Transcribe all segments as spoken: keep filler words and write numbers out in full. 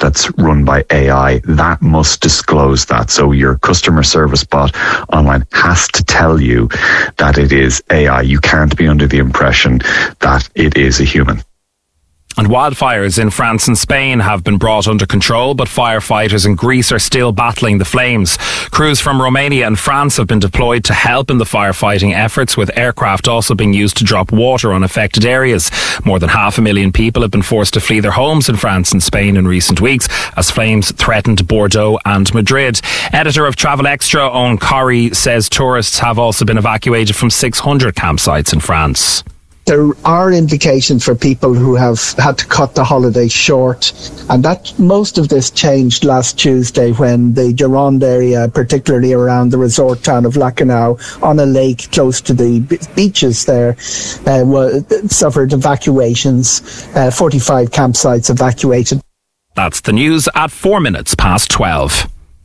that's run by A I, that must disclose that. So your customer service bot online has to tell you that it is A I. You can't be under the impression that it is a human. And wildfires in France and Spain have been brought under control, but firefighters in Greece are still battling the flames. Crews from Romania and France have been deployed to help in the firefighting efforts, with aircraft also being used to drop water on affected areas. More than half a million people have been forced to flee their homes in France and Spain in recent weeks as flames threatened Bordeaux and Madrid. Editor of Travel Extra, Owen Corrie, says tourists have also been evacuated from six hundred campsites in France. There are indications for people who have had to cut the holiday short, and that most of this changed last Tuesday when the Gironde area, particularly around the resort town of Lacanau, on a lake close to the b- beaches there, uh, were, suffered evacuations. Uh, forty-five campsites evacuated. That's the news at four minutes past twelve.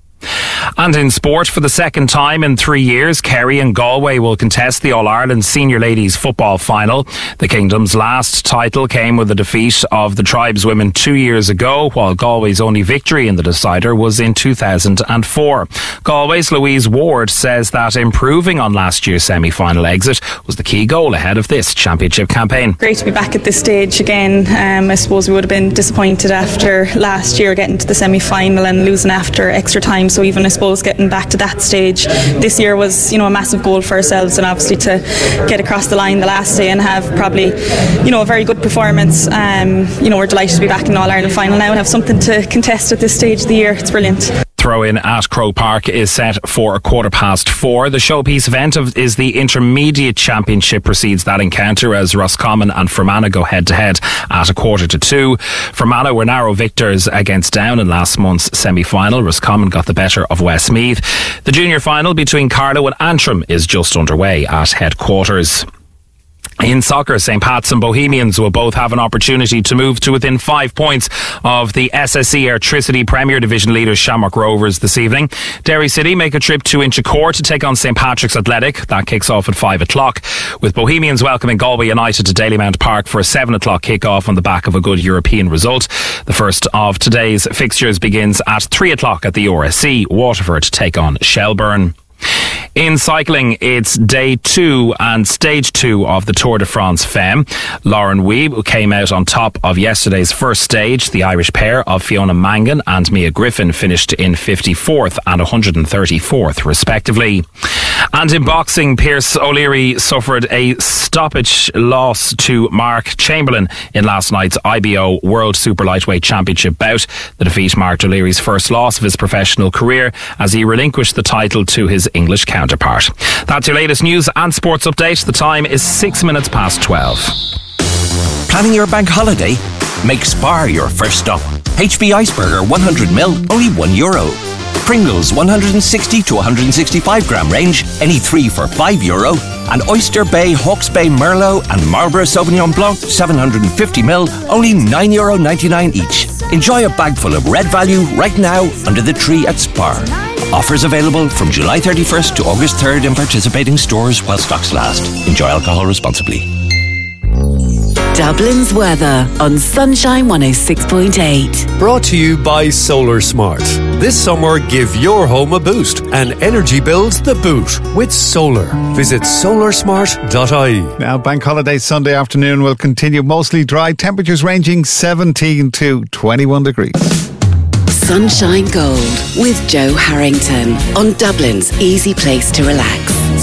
And in sport, for the second time in three years, Kerry and Galway will contest the All-Ireland Senior Ladies Football Final. The Kingdom's last title came with the defeat of the tribeswomen two years ago, while Galway's only victory in the decider was in two thousand four. Galway's Louise Ward says that improving on last year's semi-final exit was the key goal ahead of this championship campaign. Great to be back at this stage again. Um, I suppose we would have been disappointed after last year getting to the semi-final and losing after extra time. So even I suppose getting back to that stage this year was, you know, a massive goal for ourselves, and obviously to get across the line the last day and have probably, you know, a very good performance. Um, you know, we're delighted to be back in the All-Ireland final now and have something to contest at this stage of the year. It's brilliant. Throw-in at Croke Park is set for a quarter past four. The showpiece event of, is the Intermediate Championship precedes that encounter as Roscommon and Fermanagh go head-to-head at a quarter to two. Fermanagh were narrow victors against Down in last month's semi-final. Roscommon got the better of Westmeath. The junior final between Carlow and Antrim is just underway at headquarters. In soccer, Saint Pat's and Bohemians will both have an opportunity to move to within five points of the S S E Airtricity Premier Division leaders Shamrock Rovers this evening. Derry City make a trip to Inchicore to take on Saint Patrick's Athletic. That kicks off at five o'clock, with Bohemians welcoming Galway United to Dalymount Park for a seven o'clock kick-off on the back of a good European result. The first of today's fixtures begins at three o'clock at the R S C. Waterford take on Shelburne. In cycling, it's day two and stage two of the Tour de France Femme. Lauren Weeb came out on top of yesterday's first stage. The Irish pair of Fiona Mangan and Mia Griffin finished in fifty-fourth and one hundred thirty-fourth respectively. And in boxing, Pierce O'Leary suffered a stoppage loss to Mark Chamberlain in last night's I B O World Super Lightweight Championship bout. The defeat marked O'Leary's first loss of his professional career as he relinquished the title to his English counterpart. That's your latest news and sports update. The time is six minutes past twelve. Planning your bank holiday? Make Spar your first stop. H B Iceberger one hundred milliliters, only one euro. Pringles one hundred sixty to one hundred sixty-five gram range, any three for five euro. And Oyster Bay, Hawke's Bay Merlot and Marlborough Sauvignon Blanc seven hundred fifty milliliters, only nine euro ninety-nine each. Enjoy a bag full of red value right now under the tree at Spar. Offers available from July thirty-first to August third in participating stores while stocks last. Enjoy alcohol responsibly. Dublin's weather on Sunshine one oh six point eight. Brought to you by Solar Smart. This summer, give your home a boost and energy bills the boot with solar. Visit solar smart dot I E. Now, bank holiday Sunday afternoon will continue mostly dry. Temperatures ranging seventeen to twenty-one degrees. Sunshine Gold with Joe Harrington on Dublin's easy place to relax.